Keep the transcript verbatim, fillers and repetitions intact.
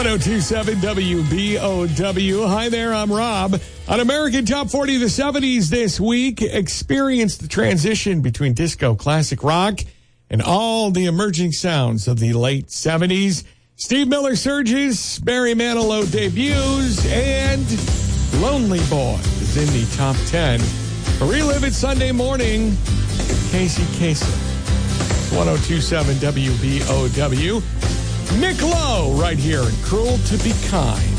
ten twenty-seven W B O W. Hi there, I'm Rob. On American Top forty of the seventies this week, experience the transition between disco, classic rock, and all the emerging sounds of the late seventies. Steve Miller surges, Barry Manilow debuts, and Lonely Boy is in the top ten. Relive it Sunday morning, Casey Kasem. ten twenty-seven W B O W. Nick Lowe right here in Cruel to Be Kind.